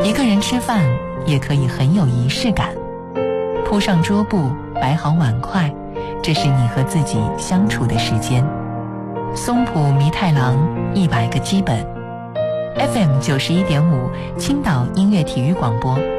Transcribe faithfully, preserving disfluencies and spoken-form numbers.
一个人吃饭也可以很有仪式感，铺上桌布，摆好碗筷，这是你和自己相处的时间。松浦弥太郎一百个基本 F M 九十一点五青岛音乐体育广播。